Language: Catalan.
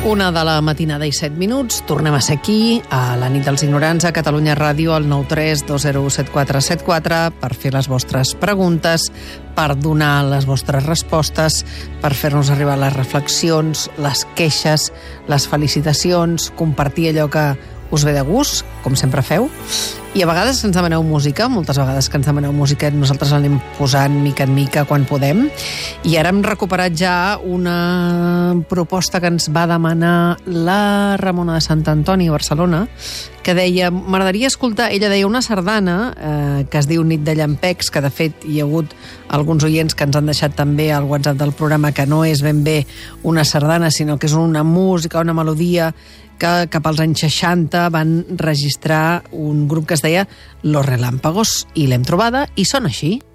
Una de la matinada i 7 minuts. Tornem a ser aquí, a la nit dels ignorants, a Catalunya Ràdio, al 93207474, per fer les vostres preguntes, per donar les vostres respostes, per fer-nos arribar les reflexions, les queixes, les felicitacions, compartir allò que us ve de gust, com sempre feu. I a vegades ens demaneu música, moltes vegades que ens demaneu música, nosaltres l'anem posant mica en mica quan podem. I ara hem recuperat ja una proposta que ens va demanar la Ramona de Sant Antoni a Barcelona, que deia, m'agradaria escoltar, ella deia una sardana que es diu Nit de Llampecs, que de fet hi ha hagut alguns oients que ens han deixat també al WhatsApp del programa que no és ben bé una sardana, sinó que és una música, una melodia que cap als anys 60 van registrar un grup que es deia Los Relámpagos, i l'hem trobada i sona així.